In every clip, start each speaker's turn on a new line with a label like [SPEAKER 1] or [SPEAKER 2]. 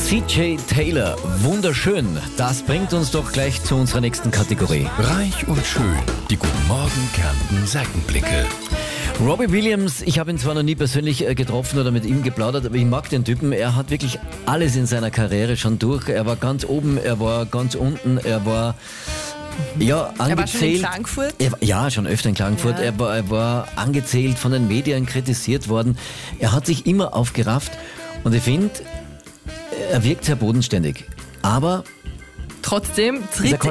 [SPEAKER 1] CJ Taylor, wunderschön. Das bringt uns doch gleich zu unserer nächsten Kategorie.
[SPEAKER 2] Reich und schön. Die Guten Morgen Kärnten Seitenblicke.
[SPEAKER 1] Robbie Williams, ich habe ihn zwar noch nie persönlich getroffen oder mit ihm geplaudert, aber ich mag den Typen. Er hat wirklich alles in seiner Karriere schon durch. Er war ganz oben, er war ganz unten, er war angezählt.
[SPEAKER 3] Er war schon in Klagenfurt?
[SPEAKER 1] Ja, schon öfter in Klagenfurt.
[SPEAKER 3] Ja.
[SPEAKER 1] Er war angezählt, von den Medien kritisiert worden. Er hat sich immer aufgerafft und ich finde, er wirkt sehr bodenständig. Aber
[SPEAKER 3] trotzdem tritt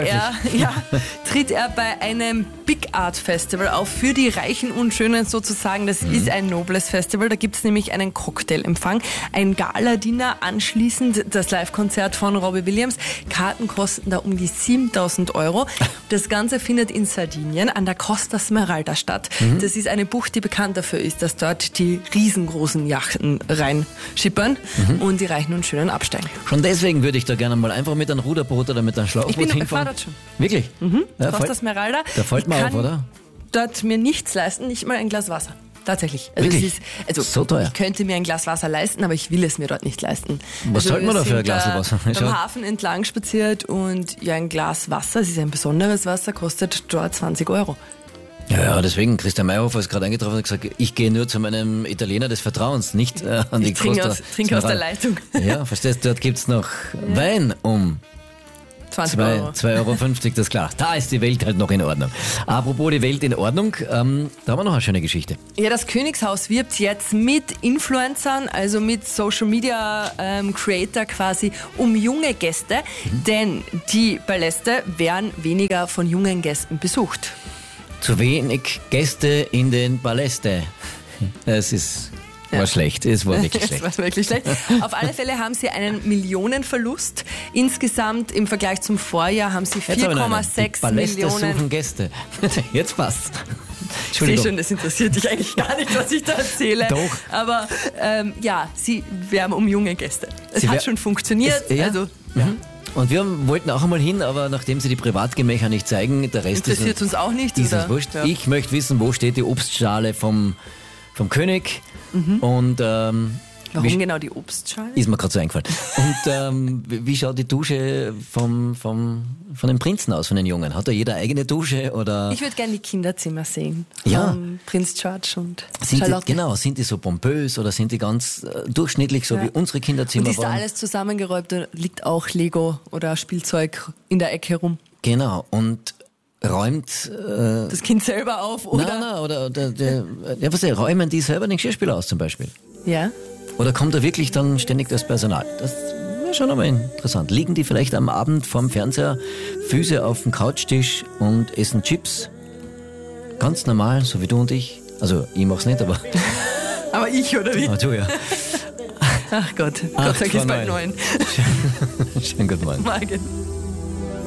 [SPEAKER 3] er bei einem Big Art Festival auf für die Reichen und Schönen sozusagen. Das ist ein nobles Festival. Da gibt es nämlich einen Cocktailempfang, ein Gala-Dinner, anschließend das Live-Konzert von Robbie Williams. Karten kosten da um die 7.000 €. Das Ganze findet in Sardinien an der Costa Smeralda statt. Das ist eine Bucht, die bekannt dafür ist, dass dort die riesengroßen Yachten reinschippern und die Reichen und Schönen absteigen.
[SPEAKER 1] schon deswegen würde ich da gerne mal einfach mit einem Ruderboot oder mit einem Schlauchboot
[SPEAKER 3] Ich war
[SPEAKER 1] hinfahren.
[SPEAKER 3] dort schon.
[SPEAKER 1] Wirklich? Ja,
[SPEAKER 3] Costa Smeralda.
[SPEAKER 1] da fällt mir auf, oder?
[SPEAKER 3] Dort mir nichts leisten, nicht mal ein Glas Wasser. Tatsächlich.
[SPEAKER 1] Wirklich? So teuer?
[SPEAKER 3] Ich könnte mir ein Glas Wasser leisten, aber ich will es mir dort nicht leisten.
[SPEAKER 1] Was sollte man da für ein
[SPEAKER 3] wir
[SPEAKER 1] Glas
[SPEAKER 3] sind
[SPEAKER 1] Wasser?
[SPEAKER 3] Beim
[SPEAKER 1] Schau.
[SPEAKER 3] Hafen entlang spaziert und ein Glas Wasser, es ist ein besonderes Wasser, kostet dort 20 €.
[SPEAKER 1] Ja, deswegen, Christian Meyerhofer ist gerade eingetroffen und gesagt, ich gehe nur zu meinem Italiener des Vertrauens, nicht an die
[SPEAKER 3] Ich trinke
[SPEAKER 1] Costa
[SPEAKER 3] trinke aus der
[SPEAKER 1] Smeralda.
[SPEAKER 3] Leitung.
[SPEAKER 1] Ja, verstehst du, dort gibt's noch Wein um
[SPEAKER 3] 20 €.
[SPEAKER 1] 2,50 €, das ist klar. Da ist die Welt halt noch in Ordnung. Apropos die Welt in Ordnung, da haben wir noch eine schöne Geschichte.
[SPEAKER 3] Ja, das Königshaus wirbt jetzt mit Influencern, also mit Social Media Creator quasi, um junge Gäste, denn die Paläste werden weniger von jungen Gästen besucht.
[SPEAKER 1] Zu wenig Gäste in den Paläste. War schlecht, es war wirklich
[SPEAKER 3] Das
[SPEAKER 1] schlecht.
[SPEAKER 3] war wirklich schlecht. Auf alle Fälle haben sie einen Millionenverlust. Insgesamt im Vergleich zum Vorjahr haben sie
[SPEAKER 1] Jetzt habe ich noch eine. Die
[SPEAKER 3] 4,6
[SPEAKER 1] Paläste
[SPEAKER 3] Millionen.
[SPEAKER 1] suchen Gäste. Jetzt passt's.
[SPEAKER 3] Ich sehe schon, das interessiert dich eigentlich gar nicht, was ich da erzähle.
[SPEAKER 1] Doch.
[SPEAKER 3] Aber sie werben um junge Gäste. Es hat schon funktioniert.
[SPEAKER 1] Und wir wollten auch einmal hin, aber nachdem sie die Privatgemächer nicht zeigen, der Rest
[SPEAKER 3] Interessiert uns auch nicht.
[SPEAKER 1] ist
[SPEAKER 3] oder?
[SPEAKER 1] uns wurscht.
[SPEAKER 3] Ja.
[SPEAKER 1] Ich möchte wissen, wo steht die Obstschale vom König und
[SPEAKER 3] Warum genau die Obstschale?
[SPEAKER 1] ist mir gerade so eingefallen. Und wie schaut die Dusche von den Prinzen aus, von den Jungen? Hat da jeder eigene Dusche oder
[SPEAKER 3] Ich würde gerne die Kinderzimmer sehen.
[SPEAKER 1] Ja.
[SPEAKER 3] Von Prinz George und
[SPEAKER 1] sind
[SPEAKER 3] Charlotte.
[SPEAKER 1] sind die so pompös oder sind die ganz durchschnittlich, so wie unsere Kinderzimmer
[SPEAKER 3] Und ist da
[SPEAKER 1] waren?
[SPEAKER 3] alles zusammengeräumt, da liegt auch Lego oder Spielzeug in der Ecke rum.
[SPEAKER 1] Genau, und räumt
[SPEAKER 3] Das Kind selber auf, oder?
[SPEAKER 1] Nein, räumen die selber den Geschirrspüler aus zum Beispiel?
[SPEAKER 3] Ja.
[SPEAKER 1] Oder kommt da wirklich dann ständig das Personal? Das wäre schon einmal interessant. Liegen die vielleicht am Abend vorm Fernseher, Füße auf dem Couchtisch und essen Chips? Ganz normal, so wie du und ich. Also ich mach's nicht, aber
[SPEAKER 3] Aber ich, oder wie?
[SPEAKER 1] du ja.
[SPEAKER 3] Ach Gott, Gott sei Dank ist bald 9.
[SPEAKER 1] Schönen guten Morgen.
[SPEAKER 3] Morgen.